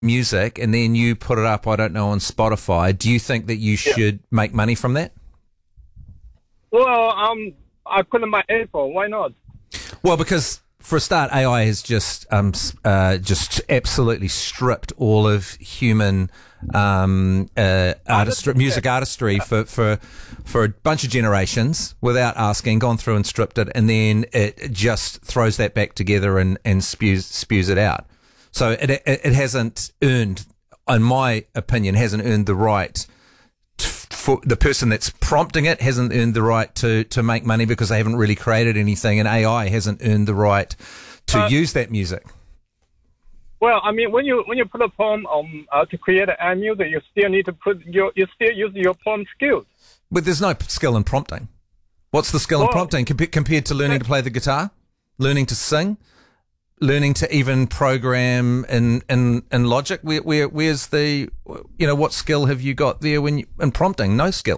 music and then you put it up, I don't know, on Spotify, do you think that you should make money from that? Well, I put in my effort. Why not? Well, because for a start, AI has just absolutely stripped all of human music artistry for a bunch of generations without asking, gone through and stripped it, and then it just throws that back together and spews it out. So it hasn't earned, in my opinion, hasn't earned the right. For the person that's prompting it hasn't earned the right to make money because they haven't really created anything, and AI hasn't earned the right to use that music. Well, I mean, when you put a poem on to create an music, you still need to you still use your poem skills. But there's no skill in prompting. What's the skill in prompting compared to learning to play the guitar, learning to sing, learning to even program in Logic? Where's the, what skill have you got there in prompting? No skill.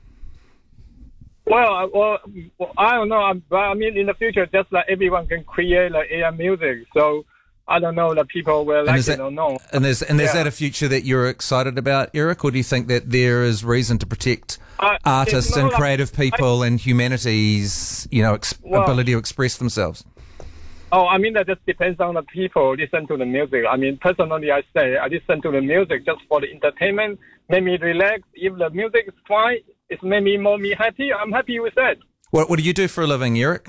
Well, I don't know. But I mean, in the future, just like everyone can create like AI music. So I don't know that people will like it or no. And is that a future that you're excited about, Eric, or do you think that there is reason to protect artists and creative people and humanity's, ability to express themselves? Oh, I mean, that just depends on the people listen to the music. I mean, personally, I say I listen to the music just for the entertainment, make me relax. If the music is fine, it's made me happy. I'm happy with that. What do you do for a living, Eric?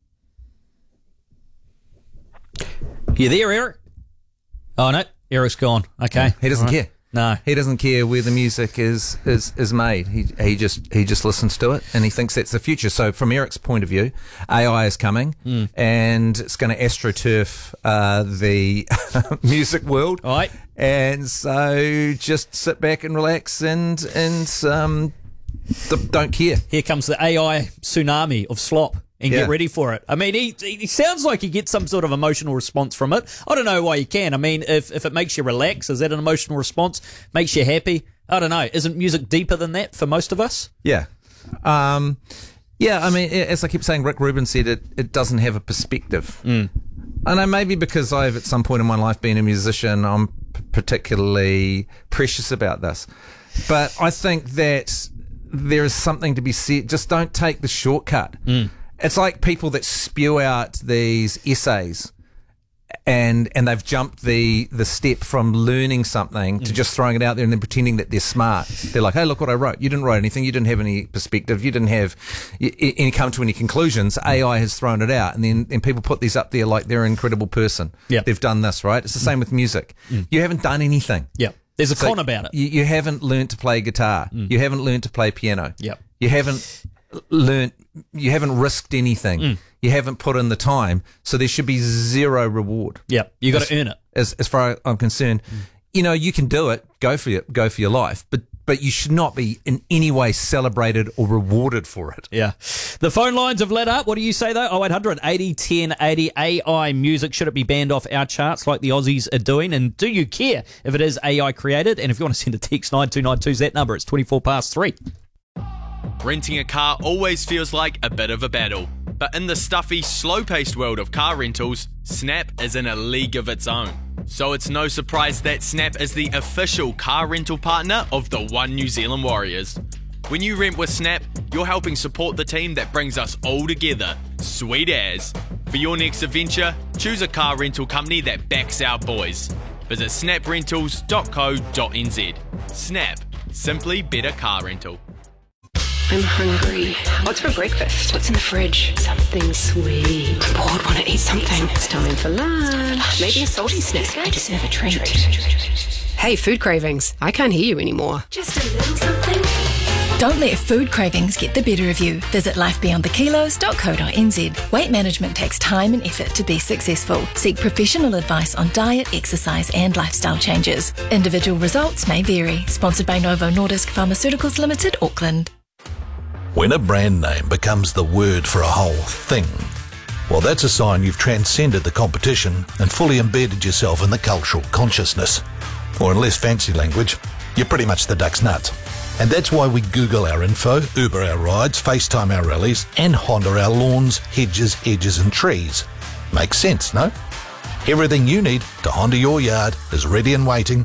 You there, Eric? Oh, no, Eric's gone. Okay. He doesn't care. No. He doesn't care where the music is made. He just listens to it and he thinks that's the future. So from Eric's point of view, AI is coming and it's going to astroturf the music world. All right. And so just sit back and relax and don't care. Here comes the AI tsunami of slop. And get ready for it. I mean, he sounds like he gets some sort of emotional response from it. I don't know why you can. I mean, if it makes you relax, is that an emotional response? Makes you happy? I don't know. Isn't music deeper than that for most of us? Yeah. I mean, as I keep saying, Rick Rubin said it doesn't have a perspective. I know maybe because I've at some point in my life been a musician, I'm particularly precious about this. But I think that there is something to be said. Just don't take the shortcut. It's like people that spew out these essays and they've jumped the step from learning something to just throwing it out there and then pretending that they're smart. They're like, hey, look what I wrote. You didn't write anything. You didn't have any perspective. You didn't have come to any conclusions. AI has thrown it out. And then people put these up there like they're an incredible person. Yep. They've done this, right? It's the same with music. You haven't done anything. Yeah. There's a con about it. You haven't learned to play guitar. You haven't learned to play piano. Yep. You haven't risked anything. You haven't put in the time, so there should be zero reward. Yeah, you got to earn it. As far as I'm concerned, you can do it. Go for your life, but you should not be in any way celebrated or rewarded for it. Yeah. The phone lines have lit up. What do you say though? 0800 80 10 80. AI music, should it be banned off our charts like the Aussies are doing? And do you care if it is AI created? And if you want to send a text 9292 is that number. It's 3. Renting a car always feels like a bit of a battle, but in the stuffy, slow-paced world of car rentals, Snap is in a league of its own. So it's no surprise that Snap is the official car rental partner of the One New Zealand Warriors. When you rent with Snap, you're helping support the team that brings us all together. Sweet as. For your next adventure, choose a car rental company that backs our boys. Visit snaprentals.co.nz. Snap. Simply better car rental. I'm hungry. What's for breakfast? What's in the fridge? Something sweet. I'm bored, want to eat something. It's time for lunch. Maybe a salty snack. I deserve a treat. Hey, food cravings. I can't hear you anymore. Just a little something. Don't let food cravings get the better of you. Visit lifebeyondthekilos.co.nz. Weight management takes time and effort to be successful. Seek professional advice on diet, exercise and lifestyle changes. Individual results may vary. Sponsored by Novo Nordisk Pharmaceuticals Limited, Auckland. When a brand name becomes the word for a whole thing, well, that's a sign you've transcended the competition and fully embedded yourself in the cultural consciousness. Or in less fancy language, you're pretty much the duck's nuts. And that's why we Google our info, Uber our rides, FaceTime our rallies, and Honda our lawns, hedges, edges and trees. Makes sense, no? Everything you need to Honda your yard is ready and waiting